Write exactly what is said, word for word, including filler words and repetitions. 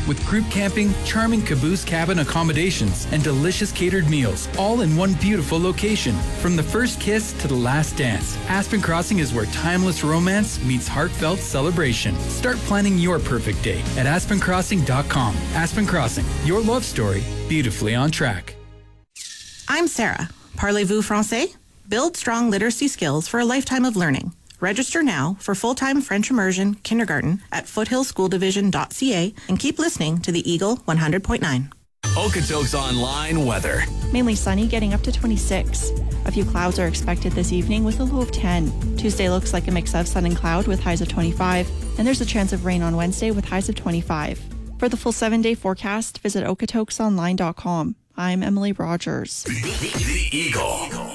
with group camping, charming caboose cabin accommodations, and delicious catered meals, all in one beautiful location. From the first kiss to the last dance, Aspen Crossing is where timeless romance meets heartfelt celebration. Start planning your perfect day at aspen crossing dot com. Aspen Crossing, your love story, beautifully on track. I'm Sarah. Parlez-vous français? Build strong literacy skills for a lifetime of learning. Register now for full-time French immersion kindergarten at foothills school division dot c a and keep listening to the Eagle one hundred point nine. Okotoks Online weather. Mainly sunny, getting up to twenty-six. A few clouds are expected this evening with a low of ten. Tuesday looks like a mix of sun and cloud with highs of twenty-five, and there's a chance of rain on Wednesday with highs of twenty-five. For the full seven-day forecast, visit okotoks online dot com. I'm Emily Rogers. The, the, the Eagle.